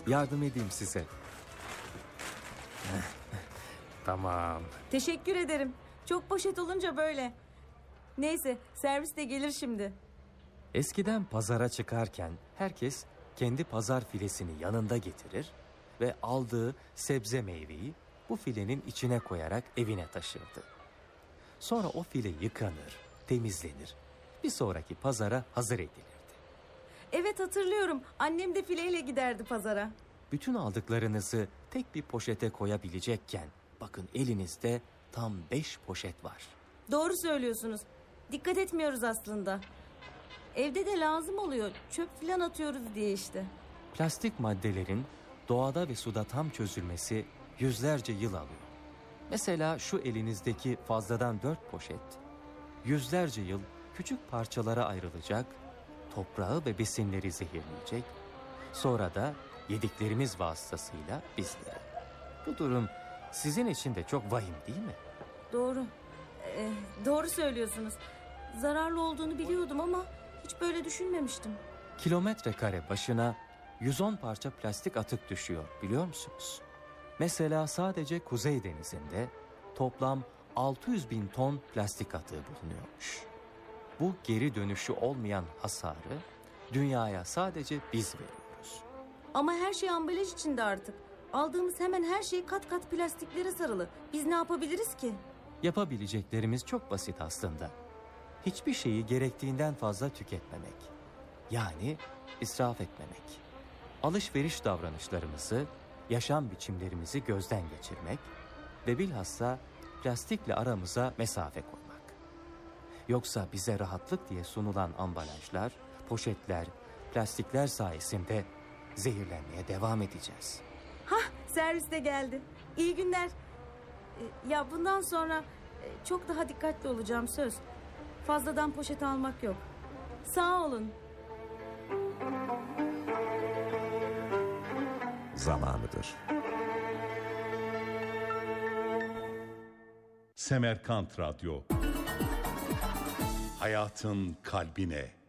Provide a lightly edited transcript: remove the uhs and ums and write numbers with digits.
Yardım edeyim size. Tamam. Teşekkür ederim. Çok poşet olunca böyle. Neyse, servis de gelir şimdi. Eskiden pazara çıkarken herkes kendi pazar filesini yanında getirir ve aldığı sebze meyveyi bu filenin içine koyarak evine taşırdı. Sonra o file yıkanır, temizlenir, bir sonraki pazara hazır edilirdi. Evet, hatırlıyorum. Annem de fileyle giderdi pazara. Bütün aldıklarınızı tek bir poşete koyabilecekken bakın elinizde tam 5 poşet var. Doğru söylüyorsunuz. Dikkat etmiyoruz aslında. Evde de lazım oluyor. Çöp falan atıyoruz diye işte. Plastik maddelerin doğada ve suda tam çözülmesi yüzlerce yıl alıyor. Mesela şu elinizdeki fazladan 4 poşet yüzlerce yıl küçük parçalara ayrılacak, toprağı ve besinleri zehirleyecek, sonra da yediklerimiz vasıtasıyla bizleri. Bu durum sizin için de çok vahim değil mi? Doğru. Doğru söylüyorsunuz. Zararlı olduğunu biliyordum ama hiç böyle düşünmemiştim. Kilometre kare başına 110 parça plastik atık düşüyor, biliyor musunuz? Mesela sadece Kuzey Denizi'nde toplam 600 bin ton plastik atığı bulunuyormuş. Bu geri dönüşü olmayan hasarı dünyaya sadece biz veriyoruz. Ama her şey ambalaj içinde artık. Aldığımız hemen her şey kat kat plastiklere sarılı. Biz ne yapabiliriz ki? Yapabileceklerimiz çok basit aslında. Hiçbir şeyi gerektiğinden fazla tüketmemek. Yani israf etmemek. Alışveriş davranışlarımızı, yaşam biçimlerimizi gözden geçirmek ve bilhassa plastikle aramıza mesafe koymak. Yoksa bize rahatlık diye sunulan ambalajlar, poşetler, plastikler sayesinde zehirlenmeye devam edeceğiz. Hah, servis de geldi. İyi günler. Ya bundan sonra çok daha dikkatli olacağım, söz. Fazladan poşet almak yok. Sağ olun. Zamanıdır. Semerkant Radyo. Hayatın kalbine.